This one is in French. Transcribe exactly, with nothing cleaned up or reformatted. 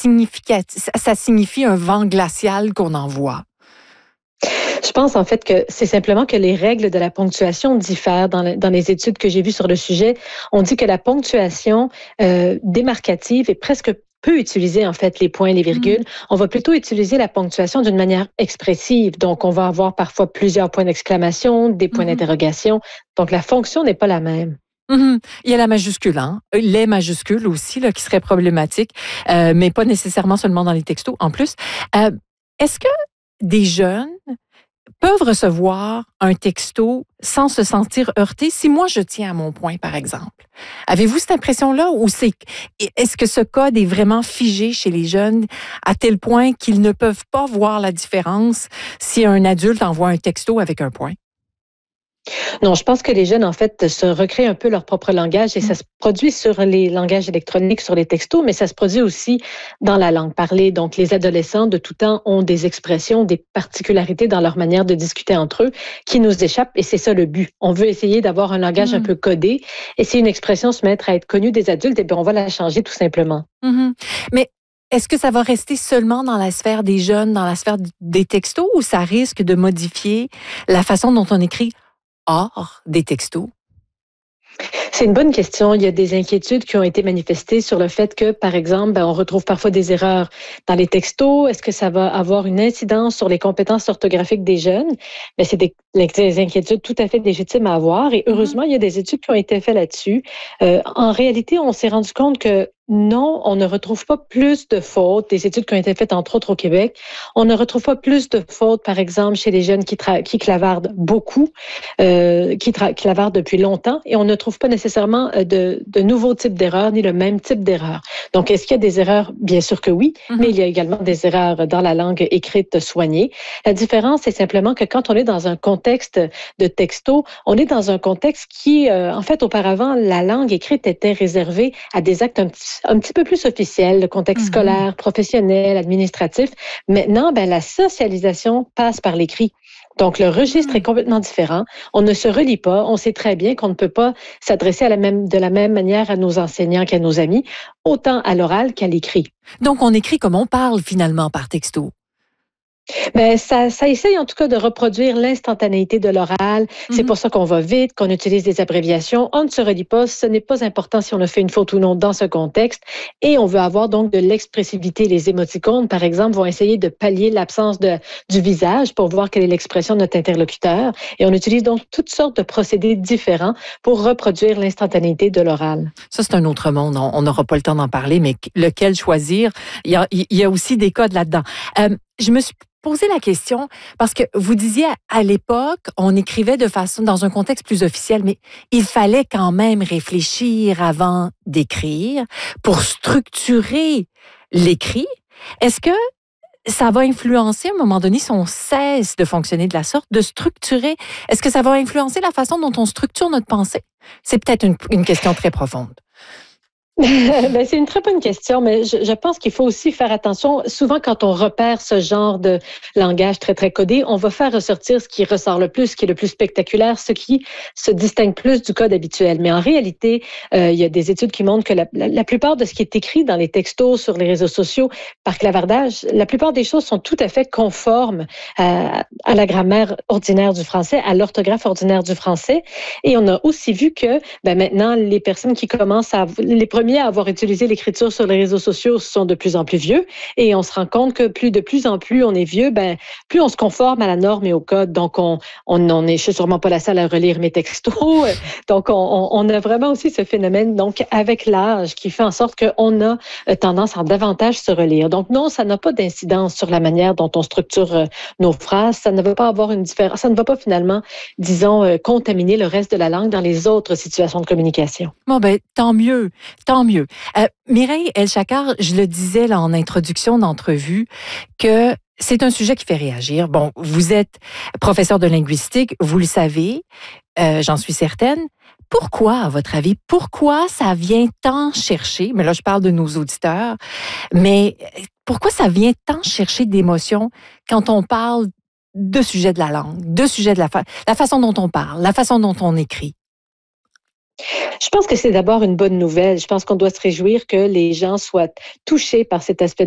significatif, ça signifie un vent glacial qu'on envoie? Je pense en fait que c'est simplement que les règles de la ponctuation diffèrent dans, le, dans les études que j'ai vues sur le sujet. On dit que la ponctuation euh, démarcative est presque peu utiliser en fait les points, les virgules. Mmh. On va plutôt utiliser la ponctuation d'une manière expressive. Donc, on va avoir parfois plusieurs points d'exclamation, des points mmh. d'interrogation. Donc, la fonction n'est pas la même. Mmh. Il y a la majuscule, hein? Les majuscules aussi, là, qui seraient problématiques, euh, mais pas nécessairement seulement dans les textos. En plus, euh, est-ce que des jeunes peuvent recevoir un texto sans se sentir heurtés si moi je tiens à mon point, par exemple? Avez-vous cette impression-là ou c'est est-ce que ce code est vraiment figé chez les jeunes à tel point qu'ils ne peuvent pas voir la différence si un adulte envoie un texto avec un point? Non, je pense que les jeunes, en fait, se recréent un peu leur propre langage et mmh. ça se produit sur les langages électroniques, sur les textos, mais ça se produit aussi dans la langue parlée. Donc, les adolescents de tout temps ont des expressions, des particularités dans leur manière de discuter entre eux qui nous échappent et c'est ça le but. On veut essayer d'avoir un langage mmh. un peu codé et si une expression se mettre à être connue des adultes, eh bien, on va la changer tout simplement. Mmh. Mais est-ce que ça va rester seulement dans la sphère des jeunes, dans la sphère des textos ou ça risque de modifier la façon dont on écrit hors des textos? C'est une bonne question. Il y a des inquiétudes qui ont été manifestées sur le fait que, par exemple, ben, on retrouve parfois des erreurs dans les textos. Est-ce que ça va avoir une incidence sur les compétences orthographiques des jeunes? Ben, c'est des, des inquiétudes tout à fait légitimes à avoir. Et heureusement, mm-hmm. il y a des études qui ont été faites là-dessus. Euh, en réalité, on s'est rendu compte que non, on ne retrouve pas plus de fautes, des études qui ont été faites entre autres au Québec. On ne retrouve pas plus de fautes, par exemple, chez les jeunes qui, tra- qui clavardent beaucoup, euh, qui tra- clavardent depuis longtemps, et on ne trouve pas nécessairement de, de nouveaux types d'erreurs, ni le même type d'erreurs. Donc, est-ce qu'il y a des erreurs? Bien sûr que oui, mm-hmm. mais il y a également des erreurs dans la langue écrite soignée. La différence, c'est simplement que quand on est dans un contexte de texto, on est dans un contexte qui, euh, en fait, auparavant, la langue écrite était réservée à des actes un petit un petit peu plus officiel, le contexte mm-hmm. scolaire, professionnel, administratif. Maintenant, ben, la socialisation passe par l'écrit. Donc, le registre mm-hmm. est complètement différent. On ne se relie pas. On sait très bien qu'on ne peut pas s'adresser à la même, de la même manière à nos enseignants qu'à nos amis, autant à l'oral qu'à l'écrit. Donc, on écrit comme on parle finalement par texto. Ben ça, ça essaye en tout cas de reproduire l'instantanéité de l'oral. Mm-hmm. C'est pour ça qu'on va vite, qu'on utilise des abréviations. On ne se relie pas. Ce n'est pas important si on a fait une faute ou non dans ce contexte. Et on veut avoir donc de l'expressivité. Les émoticônes, par exemple, vont essayer de pallier l'absence de, du visage pour voir quelle est l'expression de notre interlocuteur. Et on utilise donc toutes sortes de procédés différents pour reproduire l'instantanéité de l'oral. Ça, c'est un autre monde. On n'aura pas le temps d'en parler, mais lequel choisir? Il y a, il y a aussi des codes là-dedans. Euh, je me suis poser la question parce que vous disiez à l'époque, on écrivait de façon dans un contexte plus officiel, mais il fallait quand même réfléchir avant d'écrire pour structurer l'écrit. Est-ce que ça va influencer à un moment donné si on cesse de fonctionner de la sorte, de structurer? Est-ce que ça va influencer la façon dont on structure notre pensée? C'est peut-être une, une question très profonde. Ben, c'est une très bonne question, mais je, je pense qu'il faut aussi faire attention. Souvent, quand on repère ce genre de langage très, très codé, on va faire ressortir ce qui ressort le plus, ce qui est le plus spectaculaire, ce qui se distingue plus du code habituel. Mais en réalité, euh, il y a des études qui montrent que la, la, la plupart de ce qui est écrit dans les textos, sur les réseaux sociaux, par clavardage, la plupart des choses sont tout à fait conformes à, à la grammaire ordinaire du français, à l'orthographe ordinaire du français. Et on a aussi vu que ben, maintenant, les personnes qui commencent à... les premiers à avoir utilisé l'écriture sur les réseaux sociaux sont de plus en plus vieux et on se rend compte que plus de plus en plus on est vieux, ben plus on se conforme à la norme et au code. Donc on on, on est, je suis sûrement pas la seule à relire mes textos. Donc on, on a vraiment aussi ce phénomène donc avec l'âge qui fait en sorte qu'on a tendance à davantage se relire. Donc non, ça n'a pas d'incidence sur la manière dont on structure nos phrases. Ça ne va pas avoir une différence. Ça ne va pas finalement, disons, contaminer le reste de la langue dans les autres situations de communication. Bon ben tant mieux. Tant mieux. Euh, Mireille El-Chakkar, je le disais là en introduction d'entrevue, que c'est un sujet qui fait réagir. Bon, vous êtes professeur de linguistique, vous le savez, euh, j'en suis certaine. Pourquoi, à votre avis, pourquoi ça vient tant chercher, mais là je parle de nos auditeurs, mais pourquoi ça vient tant chercher d'émotions quand on parle de sujet de la langue, de sujet de la, fa- la façon dont on parle, la façon dont on écrit? Je pense que c'est d'abord une bonne nouvelle. Je pense qu'on doit se réjouir que les gens soient touchés par cet aspect